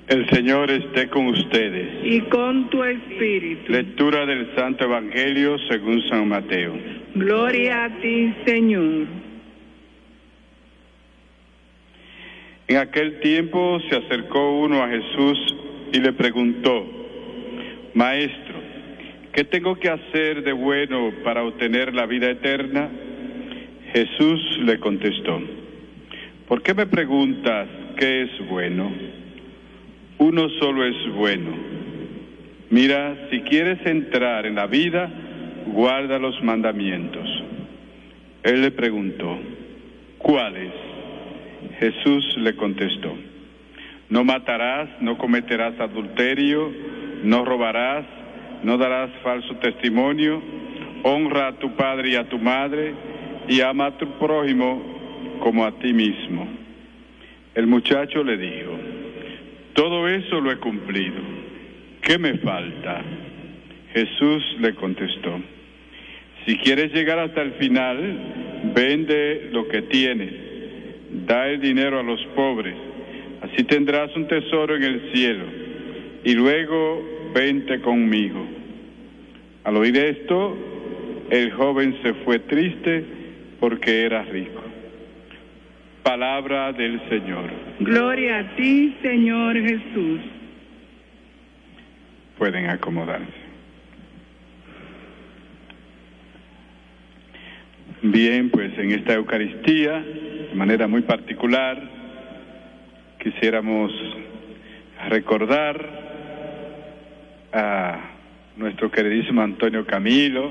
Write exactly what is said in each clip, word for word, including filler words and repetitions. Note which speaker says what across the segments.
Speaker 1: El Señor esté con ustedes.
Speaker 2: Y con tu espíritu.
Speaker 1: Lectura del Santo Evangelio según San Mateo.
Speaker 2: Gloria a ti, Señor.
Speaker 1: En aquel tiempo se acercó uno a Jesús y le preguntó: Maestro, ¿qué tengo que hacer de bueno para obtener la vida eterna? Jesús le contestó: ¿por qué me preguntas qué es bueno? Uno solo es bueno. Mira, si quieres entrar en la vida, guarda los mandamientos. Él le preguntó: ¿cuáles? Jesús le contestó: no matarás, no cometerás adulterio, no robarás, no darás falso testimonio, honra a tu padre y a tu madre, y ama a tu prójimo como a ti mismo. El muchacho le dijo: todo eso lo he cumplido. ¿Qué me falta? Jesús le contestó: si quieres llegar hasta el final, vende lo que tienes, da el dinero a los pobres, así tendrás un tesoro en el cielo, y luego vente conmigo. Al oír esto, el joven se fue triste porque era rico. Palabra del Señor.
Speaker 2: Gloria a ti, Señor Jesús.
Speaker 1: Pueden acomodarse. Bien, pues en esta Eucaristía, de manera muy particular, quisiéramos recordar a nuestro queridísimo Antonio Camilo,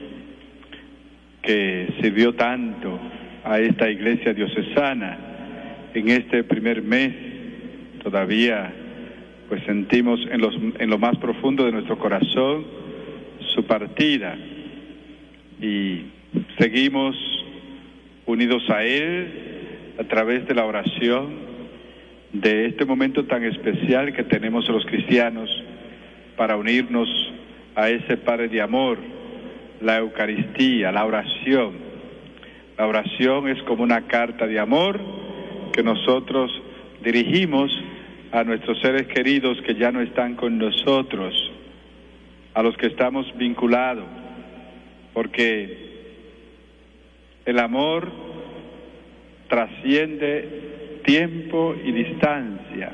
Speaker 1: que sirvió tanto a esta iglesia diocesana en este primer mes. Todavía pues sentimos en, los, en lo más profundo de nuestro corazón su partida, y seguimos unidos a él a través de la oración de este momento tan especial que tenemos los cristianos para unirnos a ese Padre de amor, la Eucaristía, la oración. La oración es como una carta de amor que nosotros dirigimos a nuestros seres queridos que ya no están con nosotros, a los que estamos vinculados, porque el amor trasciende tiempo y distancia,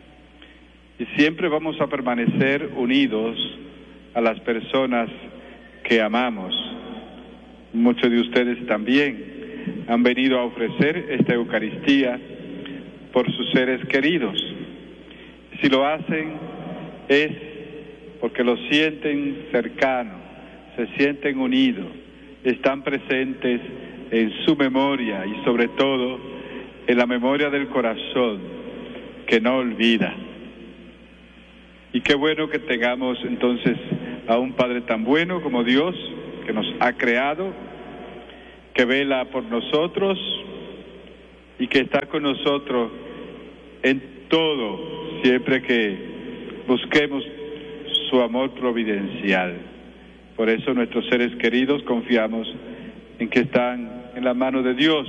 Speaker 1: y siempre vamos a permanecer unidos a las personas que amamos. Muchos de ustedes también han venido a ofrecer esta Eucaristía por sus seres queridos. Si lo hacen es porque lo sienten cercano, se sienten unidos, están presentes en su memoria y sobre todo en la memoria del corazón que no olvida. Y qué bueno que tengamos entonces a un Padre tan bueno como Dios, que nos ha creado, que vela por nosotros y que está con nosotros en todo, siempre que busquemos su amor providencial. Por eso nuestros seres queridos confiamos en que están en la mano de Dios,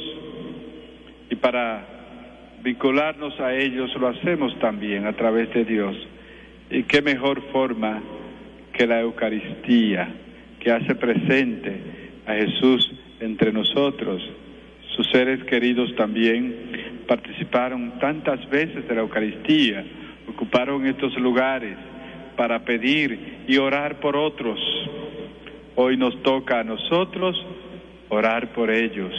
Speaker 1: y para vincularnos a ellos lo hacemos también a través de Dios. Y qué mejor forma que la Eucaristía, que hace presente a Jesús entre nosotros. Sus seres queridos también participaron tantas veces de la Eucaristía, ocuparon estos lugares para pedir y orar por otros. Hoy nos toca a nosotros orar por ellos,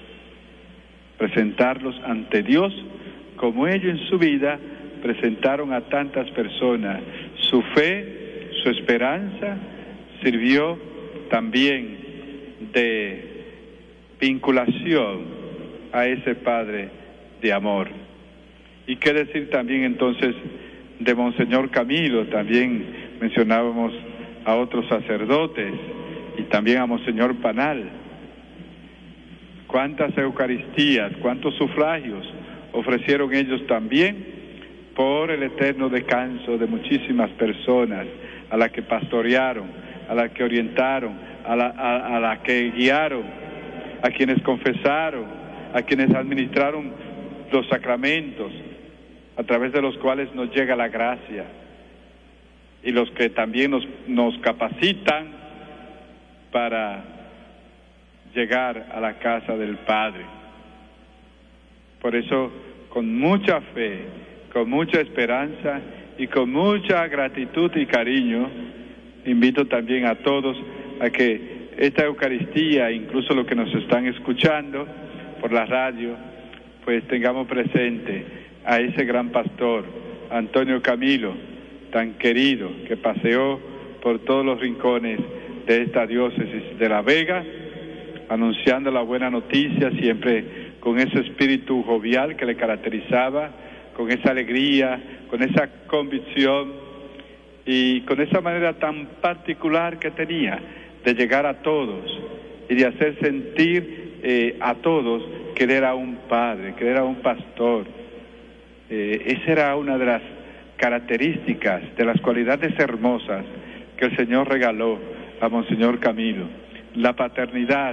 Speaker 1: presentarlos ante Dios como ellos en su vida presentaron a tantas personas. Su fe, su esperanza sirvió también de vinculación a ese Padre de amor. Y qué decir también entonces de Monseñor Camilo. También mencionábamos a otros sacerdotes y también a Monseñor Panal. Cuántas Eucaristías, cuántos sufragios ofrecieron ellos también por el eterno descanso de muchísimas personas, a las que pastorearon, a las que orientaron, a la, a, a las que guiaron, a quienes confesaron, a quienes administraron los sacramentos, a través de los cuales nos llega la gracia y los que también nos, nos capacitan para llegar a la casa del Padre. Por eso, con mucha fe, con mucha esperanza y con mucha gratitud y cariño, invito también a todos a que esta Eucaristía, incluso los que nos están escuchando por la radio, pues tengamos presente a ese gran pastor, Antonio Camilo, tan querido, que paseó por todos los rincones de esta diócesis de La Vega, anunciando la buena noticia, siempre con ese espíritu jovial que le caracterizaba, con esa alegría, con esa convicción y con esa manera tan particular que tenía de llegar a todos y de hacer sentir eh, a todos que él era un padre, que él era un pastor. Eh, esa era una de las características, de las cualidades hermosas que el Señor regaló a Monseñor Camilo. La paternidad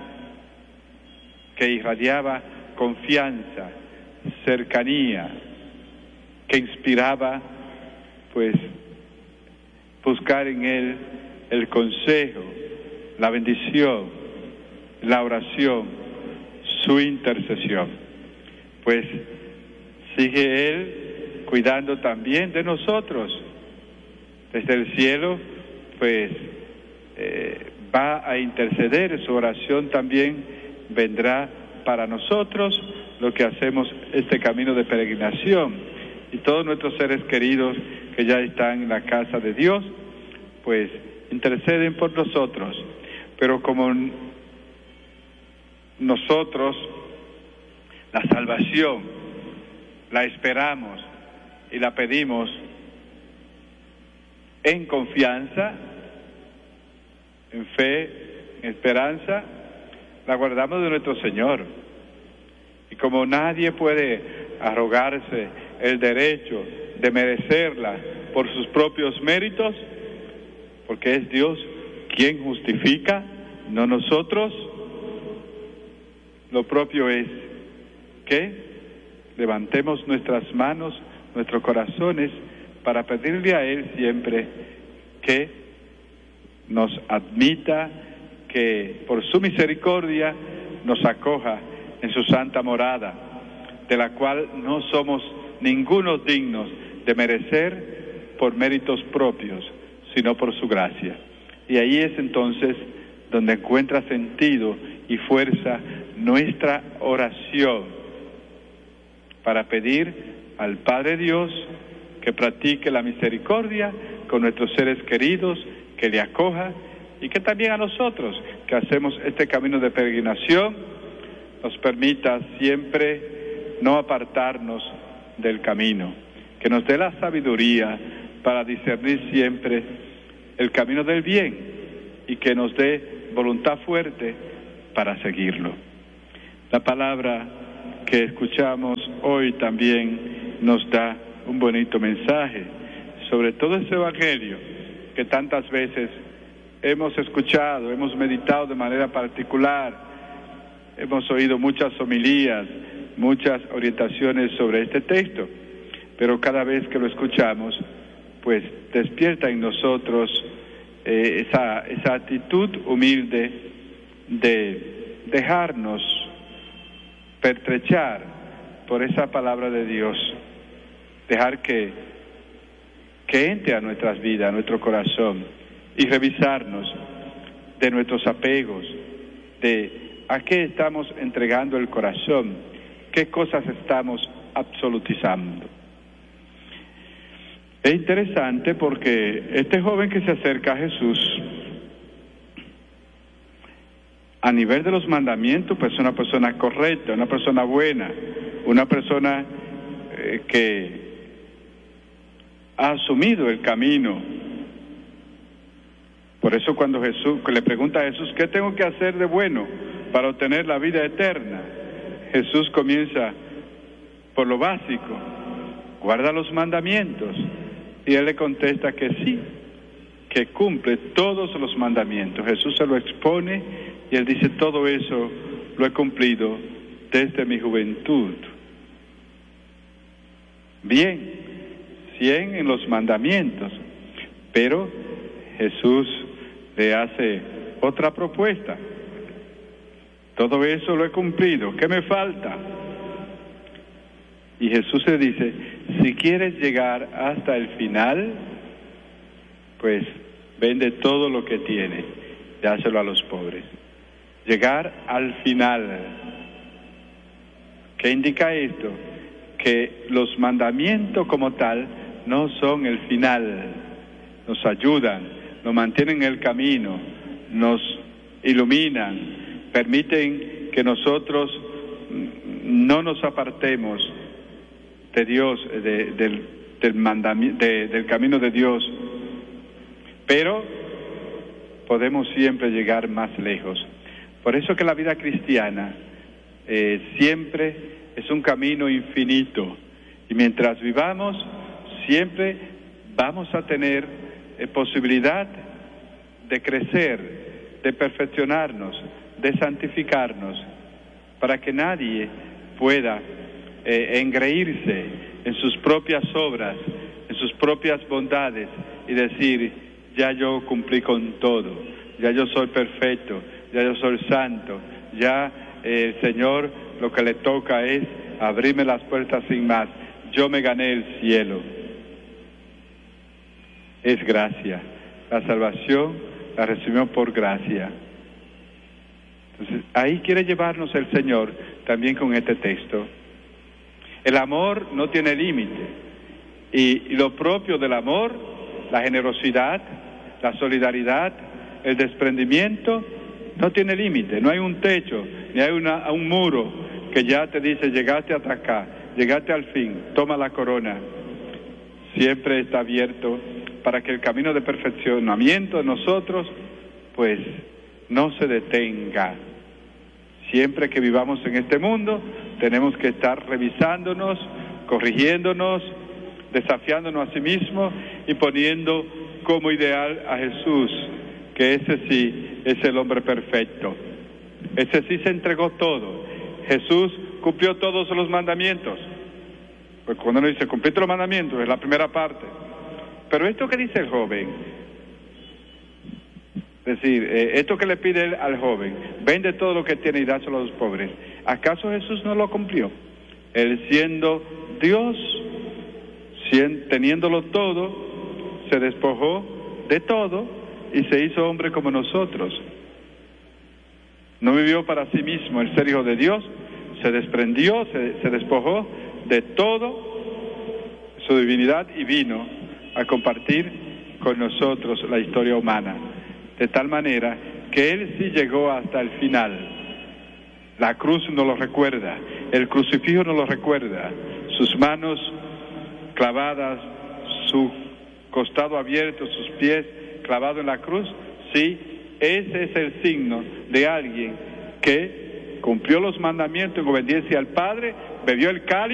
Speaker 1: que irradiaba confianza, cercanía, que inspiraba, pues, buscar en él el consejo, la bendición, la oración, su intercesión. Pues sigue él cuidando también de nosotros. Desde el cielo, pues eh, va a interceder, su oración también vendrá para nosotros, lo que hacemos este camino de peregrinación. Y todos nuestros seres queridos que ya están en la casa de Dios, pues interceden por nosotros. Pero como nosotros la salvación la esperamos y la pedimos en confianza, en fe, en esperanza, la guardamos de nuestro Señor. Y como nadie puede arrogarse el derecho de merecerla por sus propios méritos, porque es Dios quien justifica, no nosotros, lo propio es que levantemos nuestras manos, nuestros corazones, para pedirle a Él siempre que nos admita, que por su misericordia nos acoja en su santa morada, de la cual no somos ninguno dignos de merecer por méritos propios, sino por su gracia. Y ahí es entonces donde encuentra sentido y fuerza nuestra oración para pedir al Padre Dios que practique la misericordia con nuestros seres queridos, que le acoja, y que también a nosotros, que hacemos este camino de peregrinación, nos permita siempre no apartarnos del camino, que nos dé la sabiduría para discernir siempre el camino del bien y que nos dé voluntad fuerte para seguirlo. La palabra que escuchamos hoy también nos da un bonito mensaje sobre todo ese evangelio que tantas veces hemos escuchado, hemos meditado de manera particular, hemos oído muchas homilías, muchas orientaciones sobre este texto, pero cada vez que lo escuchamos, pues despierta en nosotros eh, esa, esa actitud humilde de dejarnos pertrechar por esa palabra de Dios, dejar que, que entre a nuestras vidas, a nuestro corazón, y revisarnos de nuestros apegos, de a qué estamos entregando el corazón, qué cosas estamos absolutizando. Es interesante porque este joven que se acerca a Jesús, a nivel de los mandamientos, pues es una persona correcta, una persona buena, una persona eh, que ha asumido el camino. Por eso cuando Jesús le pregunta a Jesús, ¿qué tengo que hacer de bueno para obtener la vida eterna? Jesús comienza por lo básico, guarda los mandamientos. Y él le contesta que sí, que cumple todos los mandamientos. Jesús se lo expone y él dice, todo eso lo he cumplido desde mi juventud. Bien, cien en los mandamientos, pero Jesús le hace otra propuesta. Todo eso lo he cumplido, ¿qué me falta? Y Jesús le dice, si quieres llegar hasta el final, pues vende todo lo que tienes, dáselo a los pobres. Llegar al final. ¿Qué indica esto? Que los mandamientos como tal no son el final, nos ayudan, nos mantienen en el camino, nos iluminan, permiten que nosotros no nos apartemos de Dios, de, del, del, mandamiento, de, del camino de Dios, pero podemos siempre llegar más lejos. Por eso que la vida cristiana eh, siempre es un camino infinito, y mientras vivamos siempre vamos a tener eh, posibilidad de crecer, de perfeccionarnos, de santificarnos, para que nadie pueda eh, engreírse en sus propias obras, en sus propias bondades y decir, ya yo cumplí con todo, ya yo soy perfecto, ya yo soy santo, ya eh, el Señor lo que le toca es abrirme las puertas sin más, yo me gané el cielo. Es gracia, la salvación la recibimos por gracia. Entonces, ahí quiere llevarnos el Señor también con este texto. El amor no tiene límite, y, y lo propio del amor, la generosidad, la solidaridad, el desprendimiento, no tiene límite, no hay un techo, ni hay una, un muro que ya te dice, llegaste hasta acá, llegaste al fin, toma la corona. Siempre está abierto para que el camino de perfeccionamiento de nosotros, pues, no se detenga. Siempre que vivamos en este mundo, tenemos que estar revisándonos, corrigiéndonos, desafiándonos a sí mismos y poniendo como ideal a Jesús, que ese sí es el hombre perfecto. Ese sí se entregó todo. Jesús cumplió todos los mandamientos. Pues cuando uno dice, cumpliste los mandamientos, es la primera parte. Pero esto que dice el joven, es decir, eh, esto que le pide él al joven, vende todo lo que tiene y dáselo a los pobres, ¿acaso Jesús no lo cumplió? Él siendo Dios, siendo, teniéndolo todo, se despojó de todo y se hizo hombre como nosotros. No vivió para sí mismo el ser hijo de Dios, se desprendió, se, se despojó de todo su divinidad y vino a compartir con nosotros la historia humana, de tal manera que Él sí llegó hasta el final. La cruz nos lo recuerda, el crucifijo nos lo recuerda, sus manos clavadas, su costado abierto, sus pies clavados en la cruz, sí, ese es el signo de alguien que cumplió los mandamientos en obediencia al Padre, bebió el cáliz